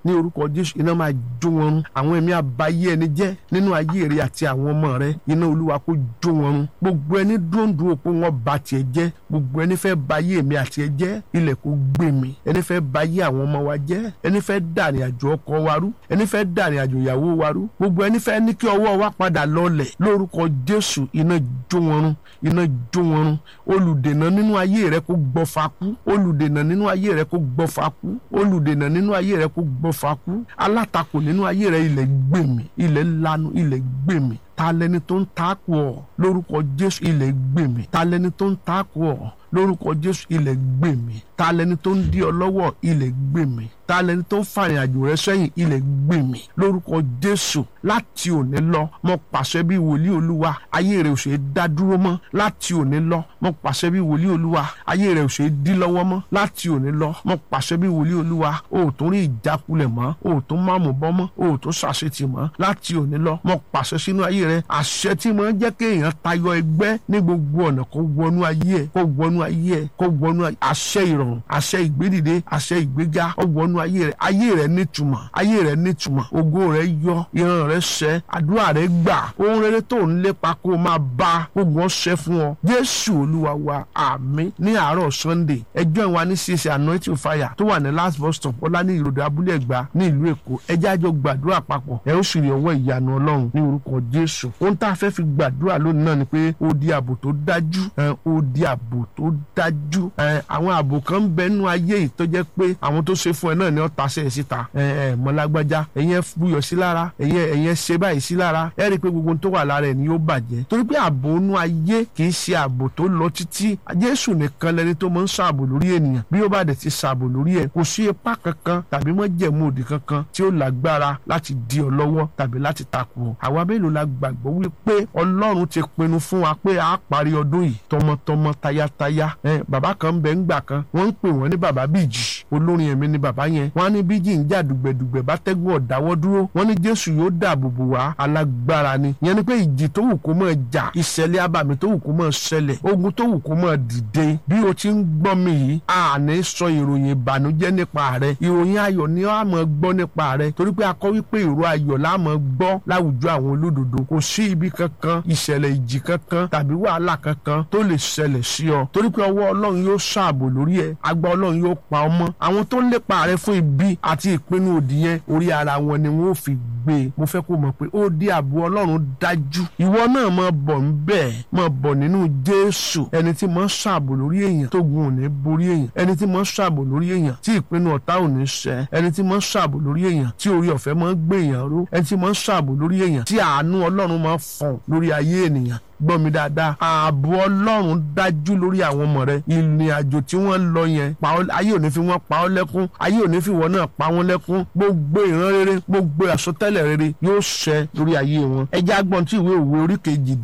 ní orúkọ Jésù iná máa jó wọn run. Àwọn ẹ̀mí abayé ẹni jẹ́ nínú ayé rẹ àti àwọn ọmọ rẹ, iná Olúwa kó jó wọn run. Gbogbo ẹni dúndú pé wọ́n bà tiẹ̀ jẹ́, gbogbo ẹni fẹ́ bayé èmi àti ẹ jẹ́, ilẹ̀ kó gbé mi. Ẹni fẹ́ bayé àwọn ọmọ wa jẹ́, ẹni fẹ́ dàrin àjò ọkọ wa rú, ẹni fẹ́ dàrin àjò ìyàwó wa rú, gbogbo ẹni fẹ́ ní kí ọwọ́ wa padà lọlẹ̀, lórúkọ Jésù iná jó wọn run, iná jó wọn run. Olùdènà nínú ayé rẹ kó gbọ́fà kú, olùdènà nínú ayé rẹ kó gbọ́fà kú, olùdènà nínú ayé rẹ kó gbọ́fà kú. Alátakò nínú ayé rẹ, ilẹ̀ gbé mi, ilẹ̀ lanu, ilẹ̀ gbé mi. Ta lẹni tó ń takò ọ́? Lórúkọ Jésù ilẹ̀ gbé mi. Ta lẹni tó ń takò ọ́? Lórúkọ Jésù ilẹ̀ gbé mi. Ta lẹni tó ń dí ọ lọ́wọ́? Ilẹ̀ gbé mi. Ta lẹni tó ń fàrìn àjò rẹ sẹ́yìn? Ilẹ̀ gbé mi. Lórúkọ Jésù láti òní lọ mo pàṣẹ bí wòlíì Olúwa, ayé rẹ ò ṣe é dá dúró mọ́. Láti òní lọ mo pàṣẹ bí wòlíì Olúwa, ayé rẹ ò ṣe é dí lọ́wọ́ mọ́. Láti òní lọ mo pàṣẹ bí wòlíì Olúwa, o ò tún rí ìjákulẹ̀ mọ́, o ò tún máàmù bọ́ mọ́, o ò tún ṣàṣetì mọ́. Láti òní lọ mo pàṣẹ sínú ayé rẹ, àṣẹ tí mo ń jẹ́ kéèyàn tayọ ẹgbẹ́ ní gbogbo ọ̀nà kó wọnú ayé ẹ, kó wọnú ayé ẹ, kó wọnú ayé. Àṣẹ ìrọ̀rùn, àṣẹ ìgbédìde, àṣẹ ìgbéga ó wọnú ayé rẹ nítumọ̀, ayé rẹ nítumọ̀, ògo rẹ yọ, ìran rẹ ṣẹ, àdúrà rẹ gbà, ohun rere tó ń lépa kó máa bá gbogbo ọṣẹ fún ọ. Jésù Olúwa wa, àmín. Ní àárọ̀ Sunday ẹjọ́ ìwà ní CAC Anointing Fire tó wà ní last bus stop Ọláníyì Road Abúlé Ẹ̀gbá ní ìlú Èkó. Ẹ jẹ́ a jọ gbàdúrà papọ̀, ẹ ó sì rí ọwọ́ ìyanu Ọlọ́run ní orúkọ Jésù. Ohun tá a fẹ́ fi gbàdúrà lónìí náà ni pé ó di ààbò tó dájú, ó di ààbò tó dájú. Àwọn ààbò kan ń bẹ nínú ayé yìí tó jẹ́ pé àwọn tó ṣe fún ẹ náà ni ó ta sí ẹ síta. Mọ́lágbájá ẹ̀yẹn buyọ̀ sí lára, ẹ̀yẹn ṣe báyìí sí lára, ẹ rí i pé gbogbo tó wà lára ẹ̀ ni yóò bàjẹ́. Torí pé ààbò inú ayé kì í ṣe ààbò tó lọ títí. Jésù nìkan lẹni tó máa ń ṣààbò lórí ènìyàn. Bí ó bá dẹ̀ ti ṣààbò lórí ẹ̀, kò sí ipá kankan tàbí májẹ̀mú òdì kankan tí ó lágbára láti dí ọ lọ́wọ́ tàbí láti takò ọ. Àwa mélòó la gbàgbọ́ wípé Ọlọ́run ti pinnu fún wa pé a parí ọdún yìí tọmọtọmọ tayátayá. Bàbá kan ń bẹ ńgbà kan, wọ́n ń pè wọ́n ní bàbá Bíjì, olórin ẹ̀mí ni bàbá yẹn. Wọ́n á ní Bíjì ń jà dùgbẹ̀dùgbẹ̀ bá tẹ́gùn ọ̀dáwọ́ dúró. Wọ́n ní Jésù yóò dáàbò bò wá, alágbára ni. Ìyẹn ni pé ìjì tó wù kó máa jà, ìṣẹ̀lẹ̀ abàmì tó wù kó máa ṣẹlẹ̀, ogun tó wù kó máa dìde. Bí o ti ń gbọ́ mi yìí, a ní sọ ìròyìn ìbànújẹ́ nípa rẹ, ìròyìn ayọ̀ ni a máa gbọ́ nípa rẹ. Torí pé a kọ́ wípé ìró ayọ̀ la máa gbọ́ láwùjọ àwọn olódodo. Kò sí ibi kankan, ìṣẹ̀lẹ̀ ìjì kankan tàbí wàhálà kankan tó lè ṣẹlẹ̀ sí ọ. Torí pé ọwọ́ Ọlọ́run yóò ṣààbò lórí ẹ, agbá Ọlọ́run yóò pa ọ mọ́. Àwọn tó ń lépa rẹ fún ibi àti ìpinnu òdì yẹn, orí ara wọn ni wọ́n fi gbé. Mo fẹ́ kó mọ̀ pé ó di ààbò Ọlọ́run dájú. Ìwọ náà máa bọ̀ ńbẹ̀, máa bọ̀ nínú Jésù, ẹni tí máa ń ṣààbò lórí èèyàn tó gun ò ní borí èèyàn, ẹni tí máa ń ṣààbò lórí èèyàn tí ìpinnu ọ̀tá ò ní ṣẹ, ẹni tí máa ń ṣààbò lórí èèyàn tí orí ọ̀fẹ́ máa ń gbé èèyàn ró, ẹni tí máa ń ṣààbò lórí èèyàn tí àánú Ọlọ́run máa ń fọ̀n lórí ayé ènìyàn. Gbọ́ mi dáadáa, ààbò Ọlọ́run dájú lórí àwọn ọmọ rẹ. Ìrìn àjò tí wọ́n lọ yẹn, ayé ò ní fi wọ́n pa ọ́ lẹ́kún, ayé ò ní fi wọ́n náà pa wọ́n lẹ́kún. Gbogbo ìran rere, gbogbo àsọtẹ́lẹ̀ rere yóò ṣẹ lórí ayé wọn. Ẹ jẹ́ agbọ́n tí ìwé Òwe orí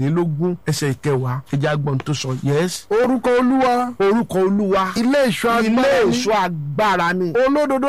18 ẹsẹ̀ 10, ẹ jẹ́ agbọ́n tó sọ. Yes. Orúkọ Olúwa, orúkọ Olúwa, ilé ìṣọ́ agbára ni. Olódodo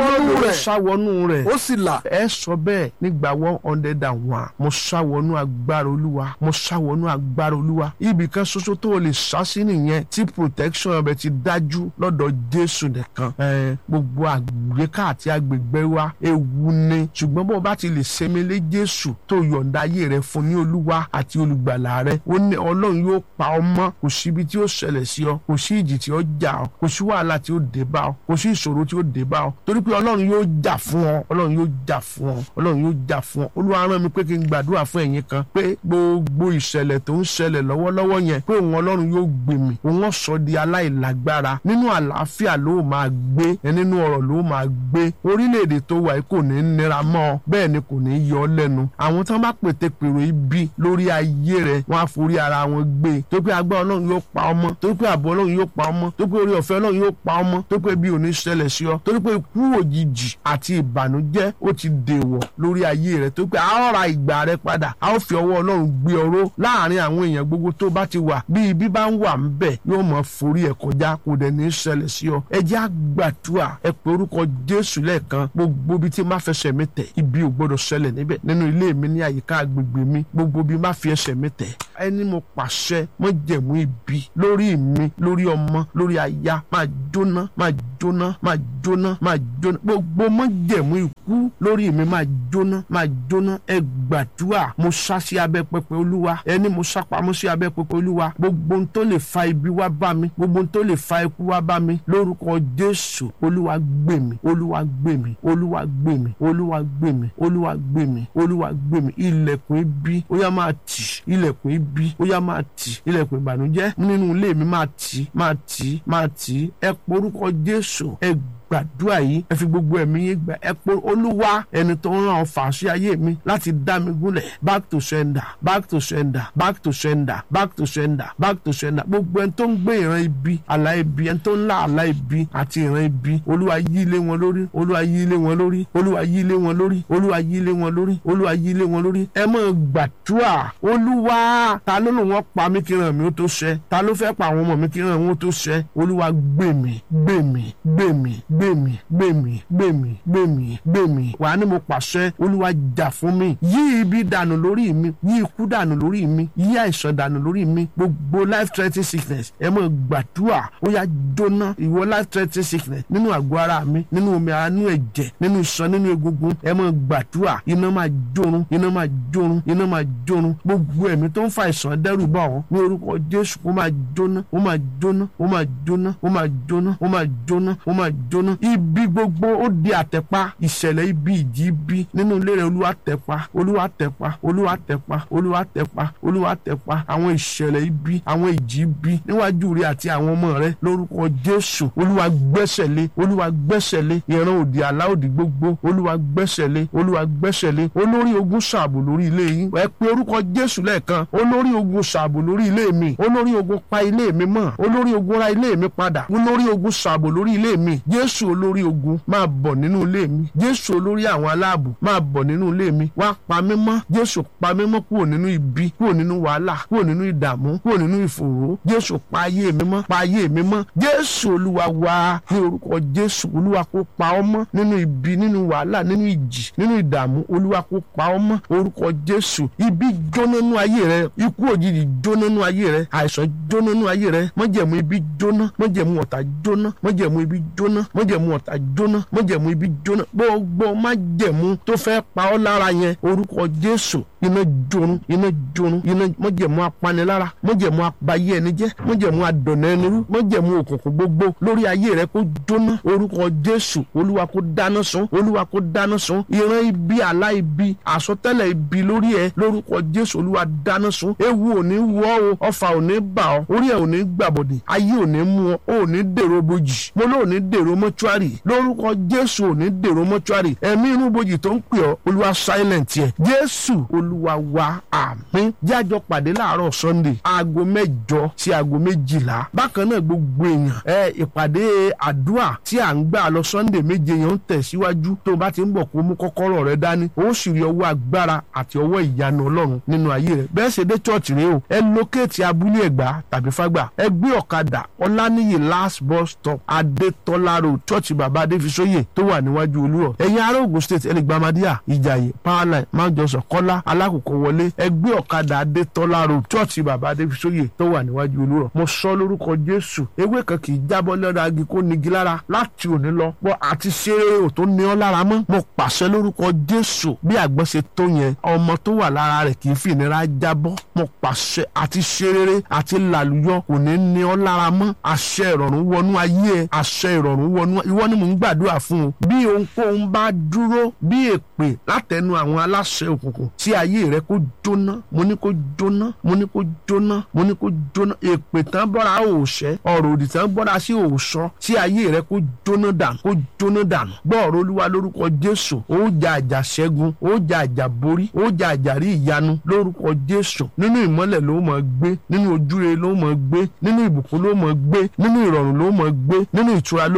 sáwọnú rẹ̀, ó sì là. Ẹ sọ bẹ́ẹ̀ nígbà 101. Mo sáwọnú agbára Olúwa, mo sáwọnú agbára Olúwa. Ibì kan ṣoṣo tó o lè sá sí nìyẹn tí protection ọbẹ̀ ti dájú lọ́dọ̀ Jésù nìkan. Gbogbo àgbéká àti agbègbè wa ewu ni, ṣùgbọ́n bó o bá ti lè sẹ́mẹ́lé Jésù tó yọ̀ǹda ayé rẹ fún ní Olúwa àti olùgbàlà rẹ, ó ní Ọlọ́run yóò pa ọ mọ́. Kò sí ibi tí ó ṣẹlẹ̀ sí ọ, kò sí ìjì tí ó jà ọ, kò sí wàhálà tí ó dé bá ọ, kò sí ìṣòro tí ó dé bá ọ. Torí pé Ọlọ́run yóò jà fún ọ, Ọlọ́run yóò jà fún ọ, Ọlọ́run yóò jà fún ọ. Olúwa rán mi pé kí n gbàdúrà fún ẹ̀yin kan pé gbogbo ìṣẹ̀lẹ̀ tó ń ṣẹlẹ̀ lọ́wọ́lọ́wọ́ yẹn pé òun Ọlọ́run yóò gbè mí, òun ó sọ di aláìlágbára. Nínú àlàáfíà ló máa gbé, nínú ọ̀rọ̀ ló máa gbé. Orílẹ̀-èdè tó wà kò ní nira mọ́ ọ, bẹ́ẹ̀ ni kò ní yọ ọ́ lẹ́nu. Àwọn tí wọ́n bá pète pèrò ibi lórí ayé rẹ̀, wọ́n á forí ara wọn gbé. Tó pé agbára Ọlọ́run yóò pa ọmọ, tó pé ààbò Ọlọ́run yóò pa ọmọ, tó pé orí ọ̀fẹ́ Ọlọ́run yóò pa ọmọ, tó pé bí ò ní ṣẹlẹ̀ sí ọ, torí pé ikú òjijì àti ìbànújẹ́ ó ti dèwọ̀ lórí ayé rẹ̀. Tó pé a ó ra ìgbà rẹ padà, a ó fi ọwọ́ Ọlọ́run gbé ọró láàrin àwọn èèyàn gbogbo tó bá ti wà. Bí ibi bá ń wà ń bẹ̀, yóò mọ̀ forí ẹ̀ kọjá, kò dẹ̀ ní ṣẹlẹ̀ sí ọ. Ẹ jẹ́ àgbàdúrà, ẹ pe orúkọ Jésù lẹ́ẹ̀kan. Gbogbo ibi tí má fẹsẹ̀ mi tẹ̀, ibi ò gbọdọ̀ gbọdọ̀ ṣẹlẹ̀ níbẹ̀ nínú ilé mi ní àyíká agbègbè mi gbogbo bí má fi ẹsẹ̀ mi tẹ̀ ẹni mo pàṣẹ májẹ̀mú ibi lórí mi lórí ọmọ lórí aya máa jóná máa jóná máa jóná máa jóná gbogbo májẹ̀mú ikú lórí mi máa jóná máa jóná ẹ gbàdúrà mo sá sí abẹ́ pẹpẹ olúwa ẹni mo sá pamọ́ sí abẹ́ pẹpẹ olúwa gbogbo ohun tó lè fa ibi wá bá mi gbogbo ohun tó lè fa ikú wá bá mi lórúkọ Jésù olúwa gbè mí olúwa gbè mí olúwa gbè mí olúwa gbè mí olúwa gbè mí olúwa gbè mí ilẹ̀kùn ibi ó yá máa tì ilẹ̀kùn ibi ó yá máa tì ilẹ̀kùn ìbànújẹ́ nínú ilé mi máa tì máa tì máa tì ẹ porúkọ Jésù ẹ gbàdúrà yìí ẹ fi gbogbo ẹ̀mí yín gbà ẹ pé olúwa ẹni tó ń ràn fà sí ayé mi láti dá mi gúnlẹ̀ back to sender back to sender back to sender back to sender back to sender gbogbo ẹni tó ń gbé ìran ibi àlá ibi ẹni tó ń lá àlá ibi àti ìran ibi olúwa yí lé wọn lórí olúwa yí lé wọn lórí olúwa yí lé wọn lórí olúwa yí lé wọn lórí olúwa yí lé wọn lórí ẹ máa gbàdúrà olúwa ta ló lò wọ́n pa mí kí ìran mi ó tó ṣẹ ta ló fẹ́ pa àwọn ọmọ mi kí ìran wọn ó tó ṣẹ olúwa gbè mí gbè mí gbè mí gbèmí gbèmí gbèmí gbèmí gbèmí wà ní mo pàṣẹ olúwa jà fún mi yí ibi dànù lórí mi yí ikú dànù lórí mi yí àìsàn dànù lórí mi gbogbo life threatening sickness ẹ mọ gbàdúrà ó yá jóná ìwọ life threatening sickness nínú àgọ́ ara mi nínú omi ara nínú ẹ̀jẹ̀ nínú iṣan nínú egungun ẹ mọ gbàdúrà iná máa jórun iná máa jórun iná máa jórun gbogbo ẹ̀mí tó ń fa àìsàn dẹ́rù bá wọn ní orúkọ Jésù ó máa jóná ó máa jóná ó máa jóná ó máa jóná ó máa jóná ó máa jóná ibi gbogbo ó di àtẹ̀pa ìṣẹ̀lẹ̀ ibi ìjì ibi nínú ilé rẹ̀ olúwa tẹ̀pa olúwa tẹ̀pa olúwa tẹ̀pa olúwa tẹ̀pa olúwa tẹ̀pa àwọn ìṣẹ̀lẹ̀ ibi àwọn ìjì ibi níwájú rẹ̀ àti àwọn ọmọ rẹ̀ lórúkọ Jésù olúwa gbẹ́sẹ̀ lé olúwa gbẹ́sẹ̀ lé ìran òdì àlá òdì gbogbo olúwa gbẹ́sẹ̀ lé olúwa gbẹ́sẹ̀ lé olórí ogun ṣààbò lórí ilé yín ẹ pé orúkọ Jésù lẹ́ẹ̀kan olórí ogun ṣààbò lórí ilé mi olórí ogun pa ilé mi mọ́ olórí ogun ra ilé mi padà olórí ogun ṣààbò lórí ilé mi Jésù olórí ogun máa bọ̀ nínú ilé mi Jésù olórí àwọn aláàbò máa bọ̀ nínú ilé mi wá pa mí mọ́ Jésù pa mí mọ́ kúrò nínú ibi kúrò nínú wàhálà kúrò nínú ìdààmú kúrò nínú ìfòòró Jésù pa ayé mi mọ́ pa ayé mi mọ́ Jésù olúwa wá ní orúkọ Jésù olúwa kó pa ọ́ mọ́ nínú ibi nínú wàhálà nínú ìjì nínú ìdààmú olúwa kó pa ọ́ mọ́ orúkọ Jésù ibi jóná nínú ayé rẹ ikú òjijì jóná nínú ayé rẹ àìsàn jóná nínú ayé rẹ májẹ̀mú ibi jóná májẹ̀mú ọ̀tá jóná májẹ̀mú ibi jóná májẹ̀mú ọ̀tá jóná májẹ̀mú ibi jóná gbogbo májẹ̀mú tó fẹ́ pa ọ́ lára yẹn orúkọ Jésù iná jóná iná jóná iná májẹ̀mú apanilára májẹ̀mú abayé ẹni jẹ́ májẹ̀mú adọ̀nà ẹni rú májẹ̀mú òkùnkùn gbogbo lórí ayé rẹ kó jóná orúkọ Jésù olúwa kó dáná sun olúwa kó dáná sun ìran ibi àlá ibi àsọtẹ́lẹ̀ ibi lórí ẹ lórúkọ Jésù olúwa dáná sun ewu ò ní wọ́ o ọfà ò ní bà ọ́ orí ẹ ò ní gbàbọ̀dẹ̀ ayé ò ní mú ọ ò ní dèrò bojì mo ló ò ní dèrò mọ́túárì lórúkọ Jésù ò ní dèrò mọ́túárì ẹ̀mí inú bojì tó ń pè ọ́ olúwa silent yẹ Jésù olúwa wa àmín jájọ pàdé láàárọ̀ Sunday aago 8 sí aago 12 bákan náà gbogbo èèyàn ìpàdé àdúrà tí à ń gbà lọ Sunday 7 yẹn ń tẹ̀síwájú tó bá ti ń bọ̀ kó mú kọ́kọ́rọ́ rẹ dání ó sì rí ọwọ́ agbára àti ọwọ́ ìyanu Ọlọ́run nínú ayé rẹ bẹ́ẹ̀ ṣe dé church rẹ o ẹ lókèétì abúlé Ẹ̀gbá tàbí Fágbà ẹ gbé ọ̀kadà Ọláníyì last bus stop Adétọ́lá road church bàbá Adéfisóyè tó wà níwájú Olúrọ̀ ẹ̀yin ará Ògùn state ẹlẹgbàmádíà Ìjàyè Powerline Májọsọ Kọ́lá Alákòókò wọlé ẹ gbé ọ̀kadà Adétọ́lá road church bàbá Adéfisóyè tó wà níwájú Olúrọ̀ mo sọ lórúkọ Jésù ewé kan kì í jábọ́ lọ́dọ̀ agi kó nigi lára láti òní lọ pọ̀ àti ṣeré ò tó ní ọ́ lára mọ́ mo pàṣẹ lórúkọ Jésù bí àgbọn ṣe tó yẹn ọmọ tó wà lára rẹ̀ kì í fi ìnira jábọ́ mo pàṣẹ àti ṣeré àti làlùyọ kò ní ọ́ lára mọ́ àṣẹ ìrọ̀rùn wọnú ayé ẹ àṣẹ ìrọ̀rùn wọnú ìwọ ni mò ń gbàdúrà fún o bí ohunkóhun bá dúró bí èpè látẹnu àwọn aláṣẹ òkùnkùn tí ayé rẹ kó jóná mo ní kó jóná mo ní kó jóná mo ní kó jóná èpè tán bọ́ra òòṣẹ́ ọ̀rọ̀ òdì tán bọ́ra sí òòṣọ́ tí ayé rẹ kó jóná dànù kó jóná dànù gbọ́ọ̀rọ̀ Olúwa lórúkọ Jésù ó jà àjà ṣẹ́gun ó jà àjà borí ó jà àjà rí ìyanu lórúkọ Jésù nínú ìmọ́lẹ̀ ló mọ̀ gbé nínú ojúre ló mọ̀ gbé nínú ìbùkún ló mọ̀ gbé nínú ìrọ̀rùn ló mọ̀ gbé nínú ìtura ló mọ̀ gbé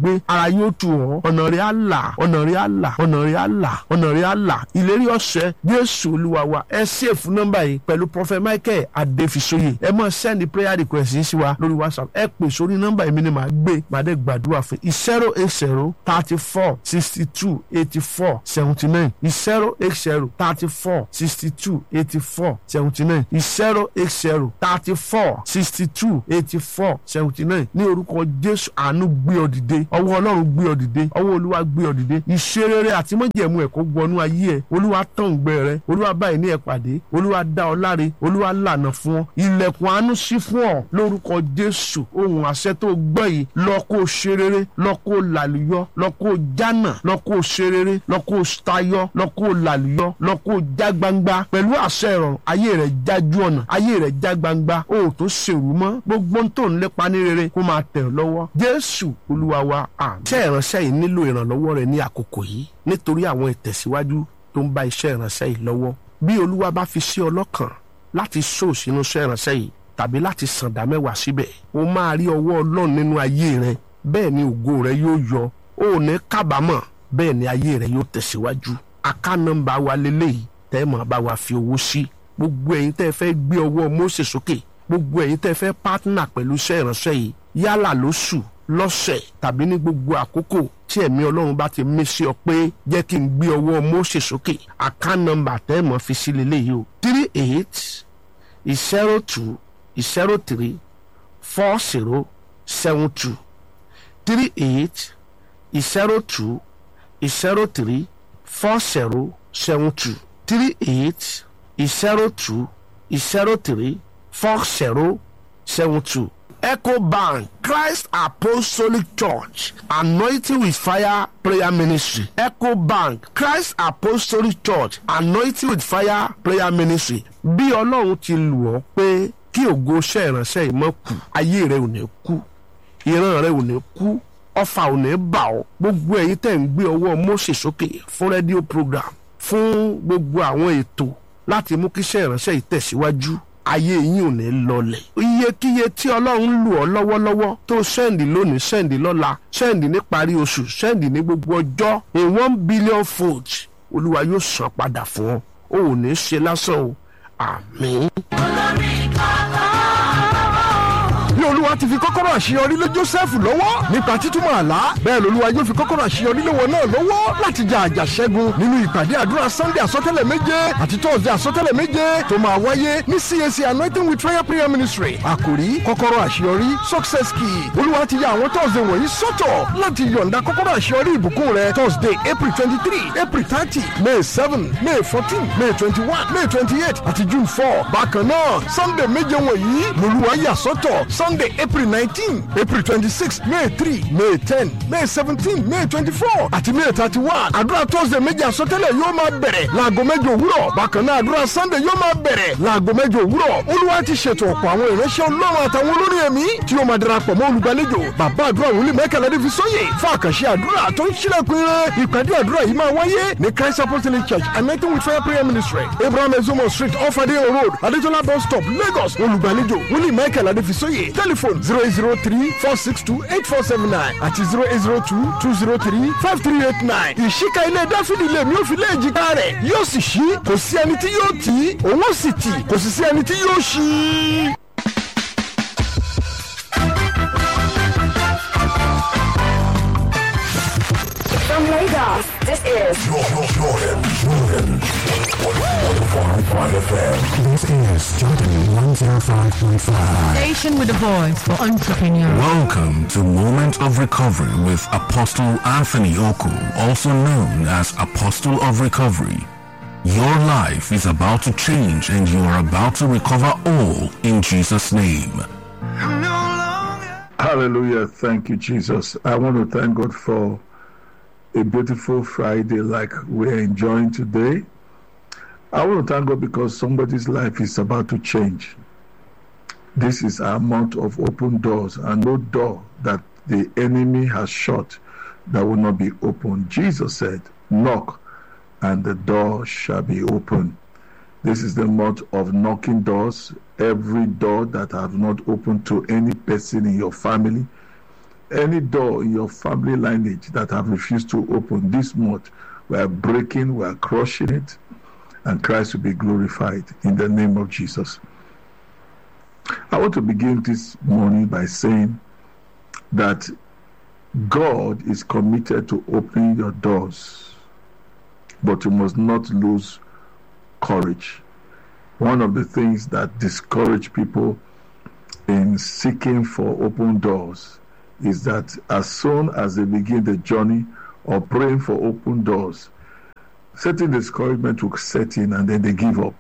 gbé, ara yóò tù ọ́, ọ̀nà rẹ̀ á là, ọ̀nà rẹ̀ á là, ọ̀nà rẹ̀ á là, ọ̀nà rẹ̀ á là. Ìlérí ọ̀sẹ̀ Jésù Olúwa wa. Ẹ sèfù nọ́mbà yìí pẹ̀lú Prophet Michael Adéfisóyè. Ẹ máa send prayer request yìí sí wa lórí WhatsApp. Ẹ pè sórí nọ́mbà yìí mi ni màá gbé, màá dé gbàdúrà fún 080 34 62 84 79 080 34 62 84 79 080 34 62 84 79. Ní orúkọ Jésù, àánú gbé ọ dìde, ọwọ́ Ọlọ́run gbé ọ dìde, ọwọ́ Olúwa gbé ọ dìde. Ìṣerere àti májẹ̀mú ẹ̀ kó wọnú ayé ẹ̀. Olúwa tàn gbẹ rẹ, Olúwa báyìí ní ẹ pàdé, Olúwa dá ọ láre, Olúwa lànà fún ọ, ilẹ̀kùn àánú ṣí fún ọ lórúkọ Jésù. Ohun àṣẹ tó gbọ́ yìí, lọ kó ṣe rere, lọ kó làlùyọ, lọ kó jánà, lọ kó ṣe rere, lọ kó tayọ, lọ kó làlùyọ, lọ kó já gbangba pẹ̀lú àṣẹ ìrọ̀rùn. Ayé rẹ̀ jájú ọ̀nà, ayé rẹ̀ já gbangba, o ò tó ṣèrú mọ́. Gbogbo ń tó ń lépa ní rere kó máa tẹ̀ ọ́ lọ́wọ́. Jésù Olúwa wa, àmín. Iṣẹ́ ìránṣẹ́ yìí nílò ìrànlọ́wọ́ rẹ ní àkókò yìí nítorí àwọn ìtẹ̀síwájú tó ń bá iṣẹ́ ìránṣẹ́ yìí lọ́wọ́. Bí Olúwa bá fi sí ọlọ́kàn láti sọ sínú iṣẹ́ ìránṣẹ́ yìí tàbí láti sàndá mẹ́wàá síbẹ̀, o máa rí ọwọ́ Ọlọ́run nínú ayé rẹ, bẹ́ẹ̀ ni ògo rẹ yóò yọ, o ò ní kábàámọ̀, bẹ́ẹ̀ ni ayé rẹ yóò tẹ̀síwájú. Àká nọ́mbà wa lélẹ́yìí tẹ́ ẹ máa bá wa fi owó sí. Gbogbo ẹ̀yin tẹ́ fẹ́ gbé ọwọ́ Mósè sókè, gbogbo ẹ̀yin tẹ́ fẹ́ pátánà pẹ̀lú iṣẹ́ ìránṣẹ́ yìí, yálà lóṣù, lọ́sẹ̀ tàbí ní gbogbo àkókò tí ẹ̀mí Ọlọ́run bá ti mí sí ọ pé jẹ́ kí n gbé ọwọ́ Mósè sókè. Àká nọ́mbà tẹ́ ẹ máa fi sí lélẹ́yìí o 38 02 03 40 72 38 02 03 40 72 38 02 03 40 72. Echo Bank, Christ Apostolic Church, Anointing with Fire Prayer Ministry. Echo Bank, Christ Apostolic Church, Anointing with Fire Prayer Ministry. Bí Ọlọ́run ti lù ọ́ pé kí ògo iṣẹ́ ìránṣẹ́ yìí má kú, ayé rẹ ò ní kú, ìran rẹ ò ní kú, ọfà ò ní bà ọ́. Gbogbo ẹ̀yin tẹ́ ń gbé ọwọ́ Mósè sókè fún rédíò program, fún gbogbo àwọn ètò láti mú kí iṣẹ́ ìránṣẹ́ yìí tẹ̀síwájú, ayé yín ò ní lọlẹ̀. Iyekíye tí Ọlọ́run lù ọ́ lọ́wọ́lọ́wọ́ tó sẹ́ndì lónìí, sẹ́ndì lọ́la, sẹ́ndì ní parí oṣù, sẹ́ndì ní gbogbo ọjọ́, in 1 billion fold, Olúwa yóò san padà fún ọ. O ò ní ṣe lásán o. Àmín. Bí Olúwa ti fi kọ́kọ́rọ́ àṣeyọrí lé Jósẹ́fù lọ́wọ́ nípa títúmọ̀ àlá, bẹ́ẹ̀ l'Olúwa yóò fi kọ́kọ́rọ́ àṣeyọrí lé wọn náà lọ́wọ́ láti jà àjàṣẹ́gun nínú ìpàdé àdúrà Sunday àsọtẹ́lẹ̀ méje àti Thursday àsọtẹ́lẹ̀ méje tó máa wáyé ní CAC Anointing with Fire Prayer Ministry. Àkòrí kọ́kọ́rọ́ àṣeyọrí success key. Olúwa ti ya àwọn Thursday wọ̀nyí sọ́tọ̀ láti yọ̀ǹda kọ́kọ́rọ́ àṣeyọrí ìbùkún rẹ. Thursday April 23, April 30, May 7, May 14, May 21, May 28 àti June 4. Bákan náà Sunday méje wọ̀nyí l'Olúwa yà sọ́tọ̀. Sunday April 19, April 26, May 3, May 10, May 17, May 24 àti May 31. Àdúrà Thursday méje àsọtẹ́lẹ̀ yóò máa bẹ̀rẹ̀ láago mẹ́jọ òwúrọ̀. Bákan náà àdúrà Sunday yóò máa bẹ̀rẹ̀ láago mẹ́jọ òwúrọ̀. Olúwa ti ṣètò ọ̀pọ̀ àwọn ìránṣẹ́ Ọlọ́run àtàwọn olórin ẹ̀mí tí yóò máa darapọ̀ mọ́ olùgbàlejò. Bàbá àdúrà wòlíì Michael Adéfisóyè fún àkànṣe àdúrà tó ń ṣílẹ̀kùn ire. Ìpàdé àdúrà yìí máa wáyé ní Christ Apostolic Church Anointing with Fire Prayer Ministry, Abraham Ezomo Street, Offadeyo Road, Adétọ́lá bus stop, Lagos. Olùgbàlejò wòlíì Michael Adéfisóyè. Telephone 08034628479 àti 08022035389. Ìṣíka ilé Dáfídì lè mí ó fi lé èjìká rẹ̀ yóò sì ṣí, kò sí ẹni tí yóò tì í, òun ó sì tì, kò sì sí ẹni tí yóò ṣí. From Lagos, this is Jordan 105.5 FM. This is Jordan 105.5. Station with a voice for entrepreneurs. Welcome to Moment of Recovery with Apostle Anthony Oku, also known as Apostle of Recovery. Your life is about to change and you are about to recover all in Jesus' name. Hallelujah. Thank you, Jesus. I want to thank God for a beautiful Friday like we're enjoying today. I want to thank God because somebody's life is about to change. This is our month of open doors, and no door that the enemy has shut that will not be open. Jesus said, knock and the door shall be open. This is the month of knocking doors. Every door that have not opened to any person in your family, any door in your family lineage that have refused to open this month, we are breaking, we are crushing it, and Christ will be glorified in the name of Jesus. I want to begin this morning by saying that God is committed to opening your doors, but you must not lose courage. One of the things that discourage people in seeking for open doors is that as soon as they begin the journey of praying for open doors, certain discouragement will set in and then they give up.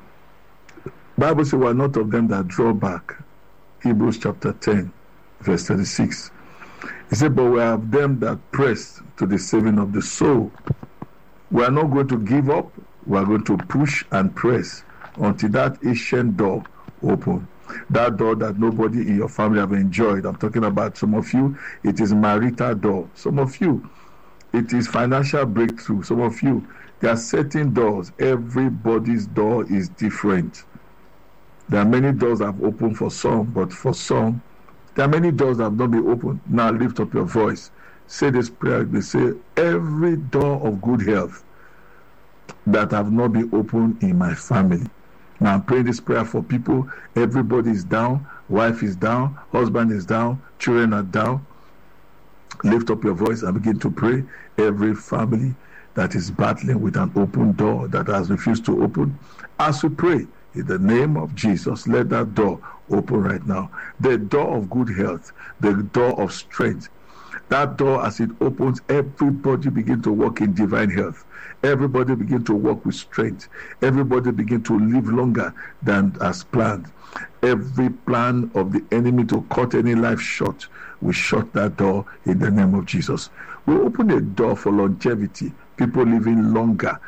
Bible says, we are not of them that draw back. Hebrews chapter 10, verse 36. He said, but we are of them that press to the saving of the soul. We are not going to give up. We are going to push and press until that ancient door open. That door that nobody in your family have enjoyed. I'm talking about some of you, it is marital door. Some of you, it is financial breakthrough. Some of you, there are certain doors. Everybody's door is different. There are many doors that have opened for some, but for some, there are many doors that have not been opened. Now lift up your voice. Say this prayer. They say, every door of good health that have not been opened in my family. Now I'm praying this prayer for people. Everybody is down. Wife is down. Husband is down. Children are down. Lift up your voice and begin to pray. Every family that is battling with an open door that has refused to open, as we pray, in the name of Jesus, let that door open right now. The door of good health, the door of strength. That door, as it opens, everybody begin to walk in divine health. Everybody begin to walk with strength. Everybody begin to live longer than as planned. Every plan of the enemy to cut any life short, we shut that door in the name of Jesus. We open a door for longevity. People living longer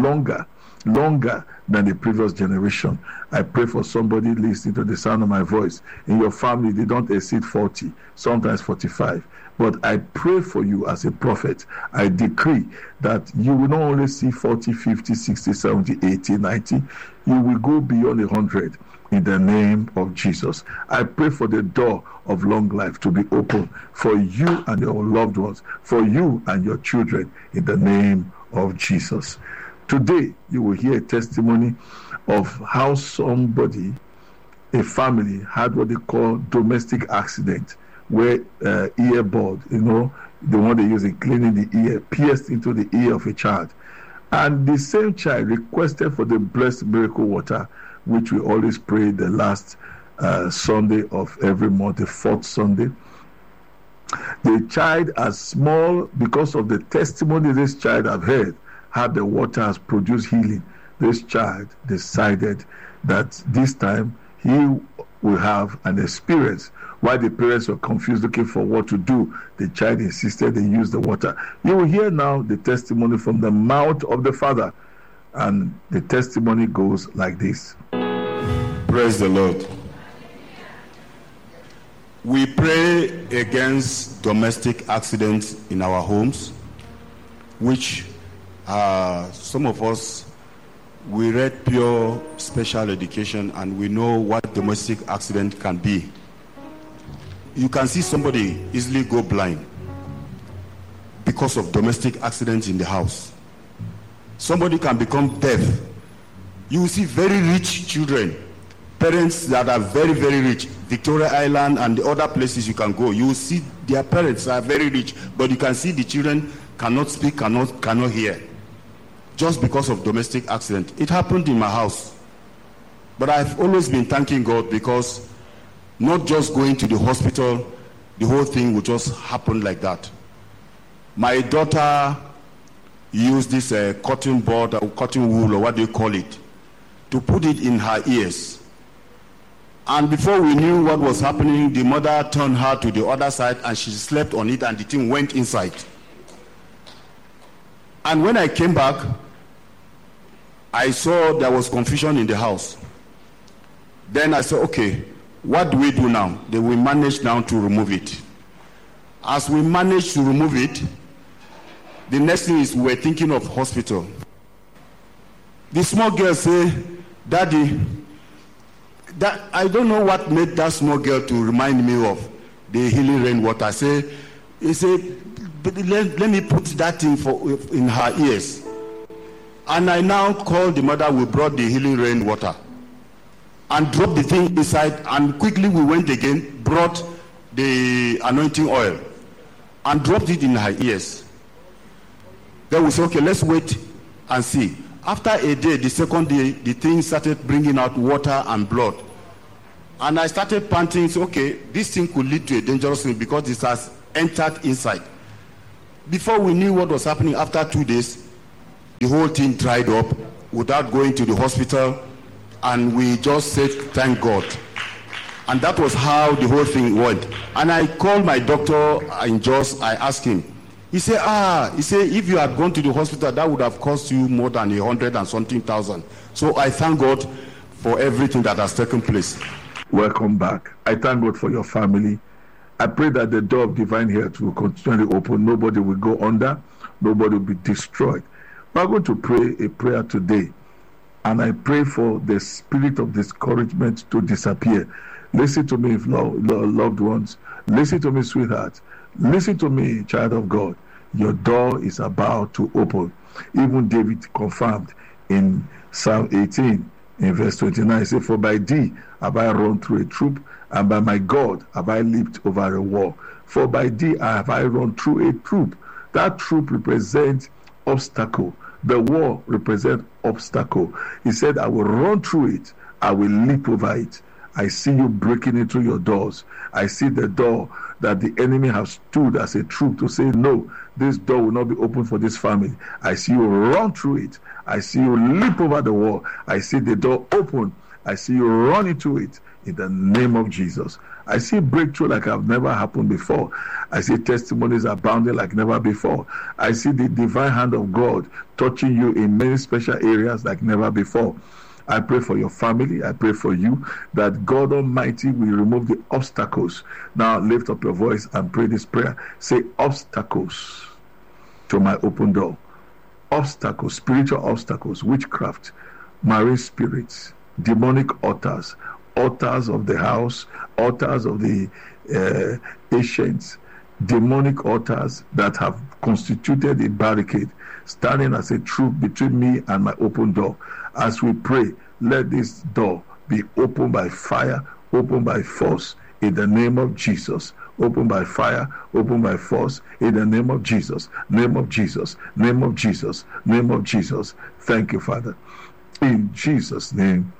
than the previous generation. I pray for somebody listening to the sound of my voice. In your family, they don't exceed 40, sometimes 45. But I pray for you as a prophet. I decree that you will not only see 40, 50, 60, 70, 80, 90. You will go beyond 100 in the name of Jesus. I pray for the door of long life to be open for you and your loved ones, for you and your children in the name of Jesus. Today, you will hear a testimony of how somebody, a family, had what they call domestic accident, where earbud, the one they use in cleaning the ear, pierced into the ear of a child. And the same child requested for the blessed miracle water, which we always pray the last Sunday of every month, the fourth Sunday. The child, as small, because of the testimony this child have heard, how the water has produced healing, this child decided that this time he will have an experience. While the parents were confused looking for what to do, the child insisted they use the water. You will hear now the testimony from the mouth of the father, and the testimony goes like this. Praise the Lord. We pray against domestic accidents in our homes, which some of us, we read pure special education and we know what domestic accident can be. You can see somebody easily go blind because of domestic accidents in the house. Somebody can become deaf. You will see very rich children, parents that are very, very rich. Victoria Island and the other places you can go, you will see their parents are very rich, but you can see the children cannot speak, cannot hear, just because of domestic accident. It happened in my house. But I've always been thanking God, because not just going to the hospital, the whole thing would just happen like that. My daughter used this cotton board or cotton wool, or what do you call it, to put it in her ears. And before we knew what was happening, the mother turned her to the other side and she slept on it and the thing went inside. And when I came back, I saw there was confusion in the house. Then I said, okay, what do we do now? Then we managed now to remove it. As we managed to remove it, the next thing is we're thinking of hospital. The small girl say, Daddy, that I don't know what made that small girl to remind me of. the healing rainwater. He said, let me put that thing in her ears. And I now called the mother. We brought the healing rainwater and dropped the thing inside, and quickly we went again, brought the anointing oil and dropped it in her ears. Then we said, okay, let's wait and see. After a day, the second day, the thing started bringing out water and blood. And I started panting, so, okay, this thing could lead to a dangerous thing because it has entered inside. Before we knew what was happening, after 2 days, the whole thing dried up without going to the hospital, and we just said, thank God. And that was how the whole thing went. And I called my doctor in Jos. I asked him. He said, if you had gone to the hospital, that would have cost you more than 100 and something thousand. So I thank God for everything that has taken place. Welcome back. I thank God for your family. I pray that the door of divine health will continually open. Nobody will go under. Nobody will be destroyed. We're going to pray a prayer today. And I pray for the spirit of discouragement to disappear. Listen to me, loved ones. Listen to me, sweetheart. Listen to me, child of God. Your door is about to open. Even David confirmed in Psalm 18, in verse 29, he said, for by thee have I run through a troop, and by my God have I leaped over a wall. For by thee have I run through a troop. That troop represents obstacle. The wall represents obstacle. He said, I will run through it. I will leap over it. I see you breaking into your doors. I see the door that the enemy has stood as a troop to say, no, this door will not be open for this family. I see you run through it. I see you leap over the wall. I see the door open. I see you run into it in the name of Jesus. I see breakthrough like I've never happened before. I see testimonies abounding like never before. I see the divine hand of God touching you in many special areas like never before. I pray for your family. I pray for you that God Almighty will remove the obstacles. Now lift up your voice and pray this prayer. Say, obstacles to my open door. Obstacles, spiritual obstacles, witchcraft, marine spirits, demonic altars, altars of the house, altars of the ancients, demonic altars that have constituted a barricade, standing as a troop between me and my open door. As we pray, let this door be opened by fire, opened by force, in the name of Jesus. Open by fire, open by force, in the name of Jesus. Name of Jesus, name of Jesus, name of Jesus. Thank you, Father. In Jesus' name,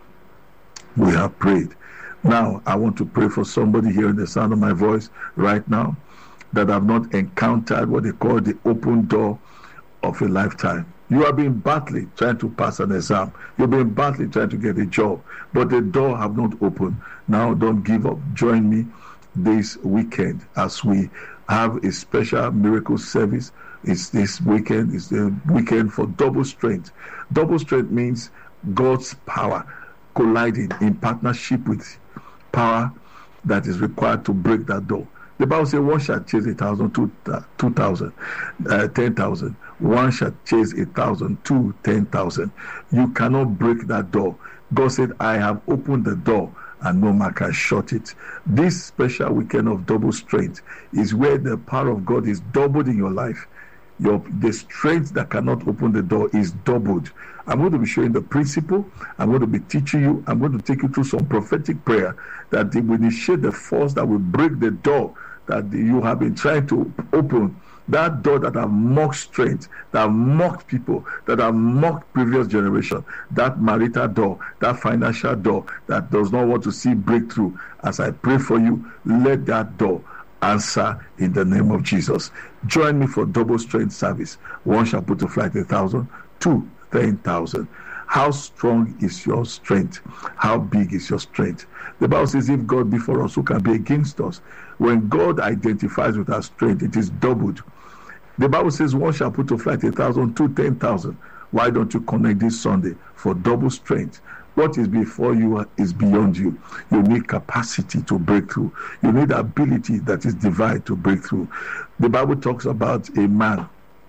we have prayed. Now, I want to pray for somebody hearing the sound of my voice right now that have not encountered what they call the open door of a lifetime. You have been battling trying to pass an exam. You've been battling trying to get a job, but the door have not opened. Now, don't give up. Join me this weekend as we have a special miracle service. It's this weekend. It's the weekend for double strength. Double strength means God's power colliding in partnership with power that is required to break that door. The Bible says one shall chase 1,000, 2,000, 10,000. One shall chase 1,000, 2, 10,000. You cannot break that door. God said, I have opened the door and no man can shut it. This special weekend of double strength is where the power of God is doubled in your life. The strength that cannot open the door is doubled. I'm going to be showing the principle. I'm going to be teaching you. I'm going to take you through some prophetic prayer that will initiate the force that will break the door that you have been trying to open. That door that have mocked strength, that have mocked people, that have mocked previous generation, that marital door, that financial door that does not want to see breakthrough. As I pray for you, let that door answer in the name of Jesus. Join me for double strength service. One shall put to flight 1,000, 2, 10,000. How strong is your strength? How big is your strength? The Bible says, if God be for us, who can be against us? When God identifies with our strength, it is doubled. The Bible says, one shall put to flight 1,000, 2, 10,000. Why don't you connect this Sunday for double strength? What is before you is beyond you. You need capacity to break through. You need ability that is divine to break through. The Bible talks about a man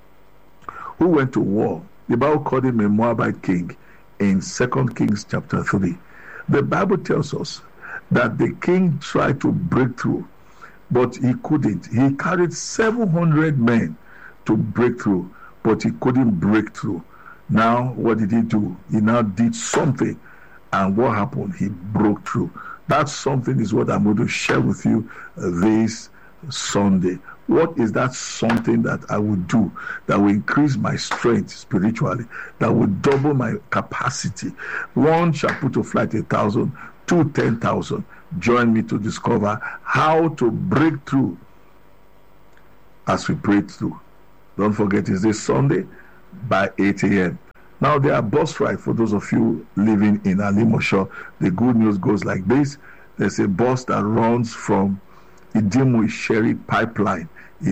who went to war. The Bible called him a Moabite king in 2 Kings chapter 3. The Bible tells us that the king tried to break through, but he couldn't. He carried 700 men to break through, but he couldn't break through. Now, what did he do? He now did something, and what happened? He broke through. That something is what I'm going to share with you this Sunday. What is that something that I will do that will increase my strength spiritually, that will double my capacity? One shall put to flight 1,000, two 10,000. Join me to discover how to break through as we pray through. Don't forget, it's this Sunday by 8 a.m. Now, there are bus rides for those of you living in Alimosho. The good news goes like this. There's a bus that runs from Idimu-Isheri Pipeline,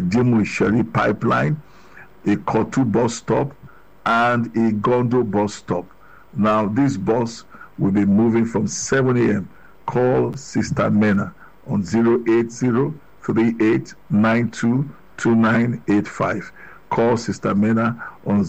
a Kotu bus stop, and a Gondo bus stop. Now, this bus will be moving from 7 a.m. Call Sister Mena on 080-3892-2985. Call Sister Mena on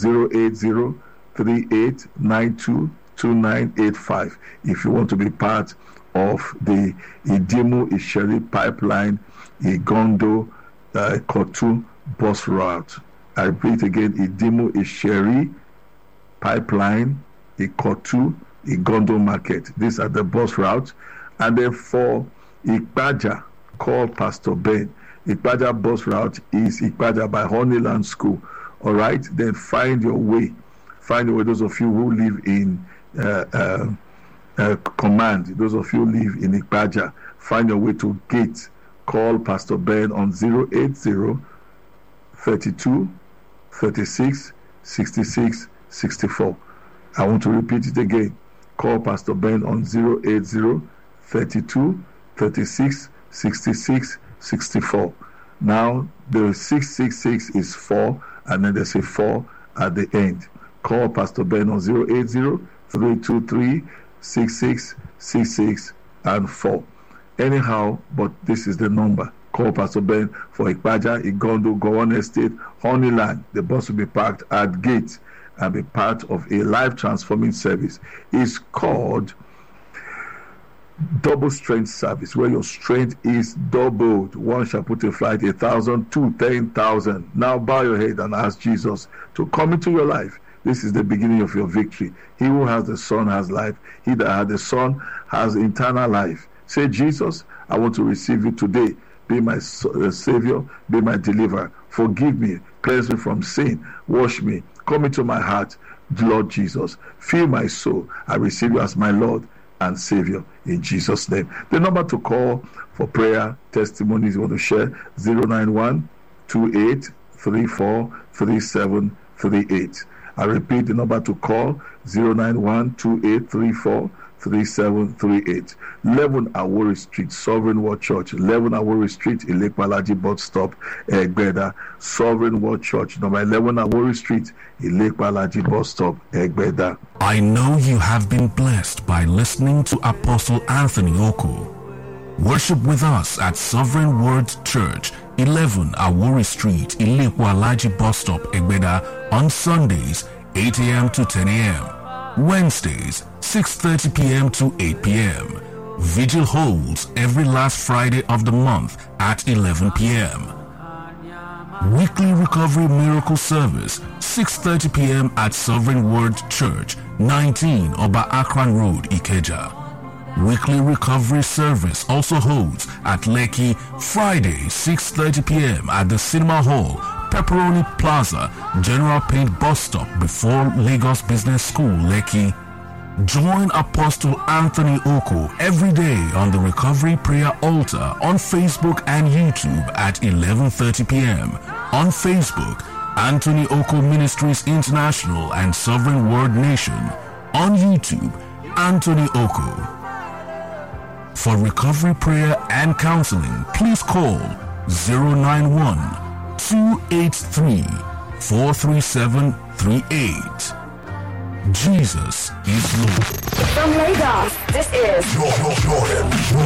080-3892-2985 if you want to be part of the Idimu-Isheri Pipeline, Igondo, Kotu bus route. I repeat again, Idimu-Isheri Pipeline, Ikotu, Igondo Market. These are the bus routes. And then for Ikpaja, call Pastor Ben. Ikpaja bus route is Ikpaja by Honeyland School. All right, then find your way. Those of you who live in Command, those of you who live in Ikpaja, find your way to Gate. Call Pastor Ben on 080-32-36-66-64. I want to repeat it again. Call Pastor Ben on 080-32-36-66-64. Now, the 666 is 4, and then there's a 4 at the end. Call Pastor Ben on 080-323-6666 and 4. Anyhow, but this is the number. Call Pastor Ben for Ikpaja, Igondo, Gowon Estate, Honeyland. The bus will be parked at Gate and be part of a life transforming service. It's called double strength service, where your strength is doubled. One shall put to flight 1,000, two 10,000. Now bow your head and ask Jesus to come into your life. This is the beginning of your victory. He who has the Son has life. He that has the Son has eternal life. Say, Jesus, I want to receive you today. Be my Savior, be my deliverer. Forgive me, cleanse me from sin, wash me, come into my heart, Lord Jesus. Fill my soul. I receive you as my Lord and Savior in Jesus' name. The number to call for prayer, testimonies you want to share, 091-2834-3738. I repeat the number to call, 091-2834-3738. 11 Awori Street, Sovereign World Church, 11 Awori Street, Ilekpalaji Bus Stop, Egbeda. Sovereign World Church, number 11 Awori Street, Ilekpalaji Bus Stop, Egbeda. I know you have been blessed by listening to Apostle Anthony Oku. Worship with us at Sovereign Word Church, 11 Awori Street, Ilekpalaji Bus Stop, Egbeda, on Sundays, 8 a.m. to 10 a.m. Wednesdays, 6:30 p.m. to 8 p.m. Vigil holds every last Friday of the month at 11 p.m. Weekly Recovery Miracle Service, 6:30 p.m. at Sovereign Word Church, 19 Oba Akran Road, Ikeja. Weekly Recovery Service also holds at Lekki, Friday, 6:30 p.m. at the Cinema Hall, Pepperoni Plaza, General Paint Bus Stop before Lagos Business School, Lekki. Join Apostle Anthony Oku every day on the Recovery Prayer Altar on Facebook and YouTube at 11:30 p.m. On Facebook, Anthony Oku Ministries International and Sovereign Word Nation. On YouTube, Anthony Oku. For recovery prayer and counseling, please call 091-283-43738. Jesus is Lord. From Lagos, this is Jordan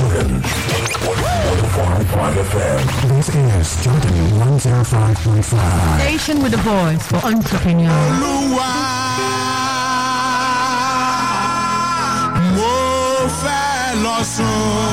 105.5 FM. This is Jordan 105.5. Station with a voice for entrepreneurs. Mo fẹ́ lọ sùn.